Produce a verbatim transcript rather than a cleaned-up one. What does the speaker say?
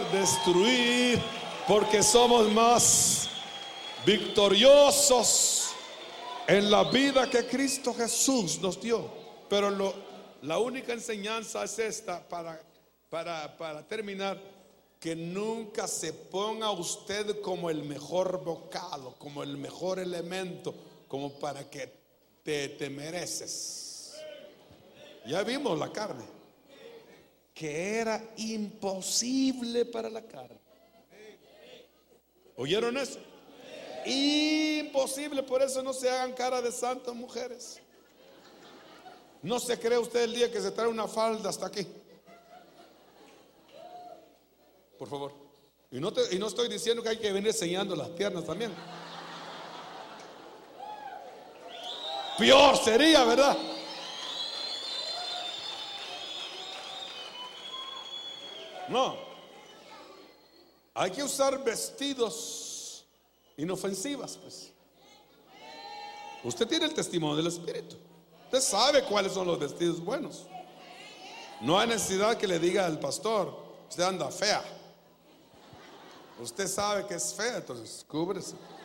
destruir, porque somos más victoriosos en la vida que Cristo Jesús nos dio. Pero lo, la única enseñanza es esta, para, para, para terminar: que nunca se ponga usted como el mejor vocalo, como el mejor elemento, como para que te, te mereces. Ya vimos la carne, que era imposible para la carne. ¿Oyeron eso? Imposible. Por eso no se hagan cara de santas, mujeres. No se cree usted el día que se trae una falda hasta aquí, por favor. Y no, te, y no estoy diciendo que hay que venir enseñando las piernas también. Peor sería, ¿verdad? No. Hay que usar vestidos inofensivas, pues. Usted tiene el testimonio del Espíritu. Usted sabe cuáles son los vestidos buenos. No hay necesidad que le diga al pastor: usted anda fea. Usted sabe que es fea, entonces cúbrese.